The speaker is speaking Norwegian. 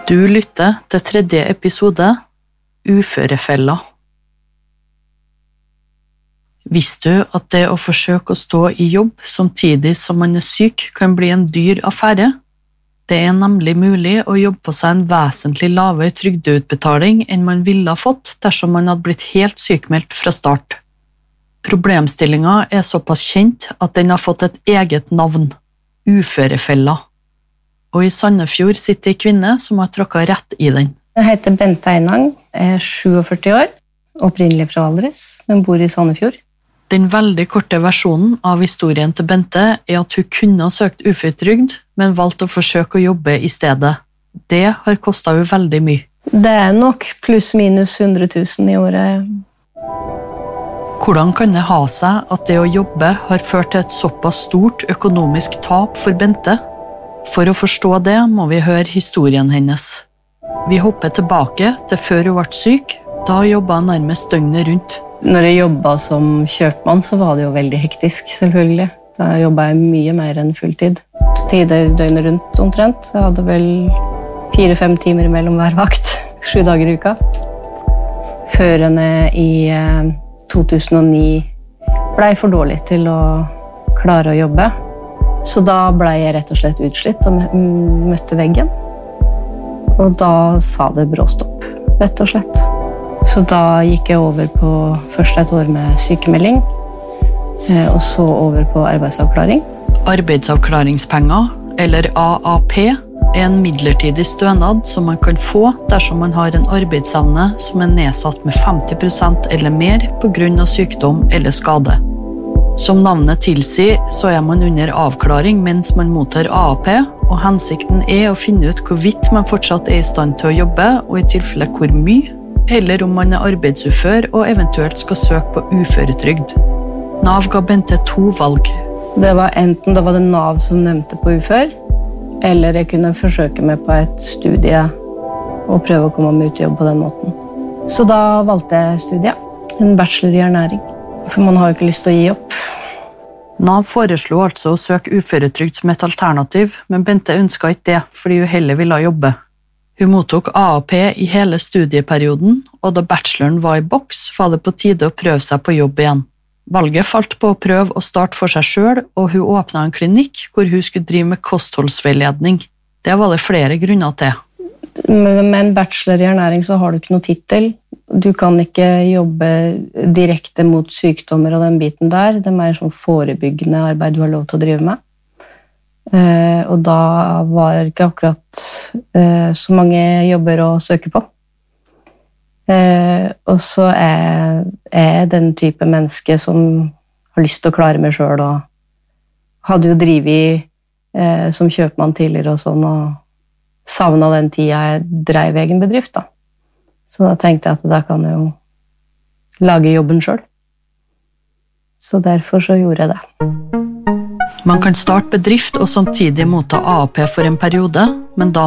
Du lytter til 3. episode, Uførefella. Visste du at det å forsøke å stå i jobb samtidig som man er syk kan bli en dyr affære? Det er nemlig mulig å jobbe på seg en vesentlig lavere trygdeutbetaling enn man ville ha fått dersom man hadde blitt helt sykmeldt fra start. Problemstillingen er såpass kjent at den har fått et eget navn, Uførefella. Og i Sandefjord sitter en kvinne som har tråkket rett i den. Jeg heter Bente Einang, er 47 år, opprinnelig fra Valdres, men bor i Sandefjord. Den veldig korte versjonen av historien til Bente er at hun kunne ha søkt uføretrygd, men valgte å forsøke å jobbe i stedet. Det har kostet henne veldig mye. Det er nok pluss minus 100 000 i året. Hvordan kan det ha seg at det å jobbe har ført til et såpass stort økonomisk tap for Bente? For å forstå det må vi høre historien hennes. Vi hopper tilbake til før hun ble syk, da jobbet hun nærmest døgnet rundt. Når jeg jobbet som kjøpmann, så var det jo veldig hektisk, selvfølgelig. Da jobbet jeg mye mer enn fulltid. Tider døgnet rundt omtrent. Jeg hadde vel 4-5 timer mellom hver vakt, 7 dager i uka. Førende i 2009 ble jeg for dårlig til å klare å jobbe. Så da ble jeg rett og slett utslitt og møtte veggen. Og da sa det bråstopp, rett og slett. Så da gikk jeg over på først et år med sykemelding, og så over på arbeidsavklaring. Arbeidsavklaringspenger, eller AAP, er en midlertidig stønad som man kan få dersom man har en arbeidsevne som er nedsatt med 50% eller mer på grunn av sykdom eller skade. Som navnet tilsier, så er man under avklaring mens man mottar AAP, og hensikten er å finne ut hvorvidt man fortsatt er i stand til å jobbe, og i tilfelle hvor mye, eller om man er arbeidsufør og eventuelt skal søke på uføretrygd. Nav ga Bente 2 valg. Det var enten det var Nav som nevnte på ufør, eller jeg kunne forsøke meg på et studie og prøve å komme meg ut i jobb på den måten. Så da valgte jeg studiet, en bachelor i ernæring. For man har jo ikke lyst til å gi opp. Nav foreslo altså å søke uføretrygd som et alternativ, men Bente ønsket ikke det, fordi hun heller ville jobbe. Hun mottok AAP i hele studieperioden, og da bacheloren var i boks, var det på tide å prøve seg på jobb igjen. Valget falt på å prøve å starte for seg selv, og hun åpnet en klinikk hvor hun skulle drive med kostholdsveiledning. Det var det flere grunner til. Med en bachelor i ernæring så har du ikke noe titel. Du kan ikke jobbe direkte mot sykdommer og den biten der. Det er mer sånn forebyggende arbeid du har lov til å drive med. Og da var det ikke akkurat så mange jobber å søke på. Og så er jeg den type menneske som har lyst til å klare meg selv, og hadde jo drivet som kjøpmann tidligere og sånn, og savnet den tida jeg drev egen bedrift da. Så da tenkte jeg at da kan jeg jo lage jobben selv. Så derfor så gjorde jeg det. Man kan starte bedrift og samtidig motta AAP for en periode, men da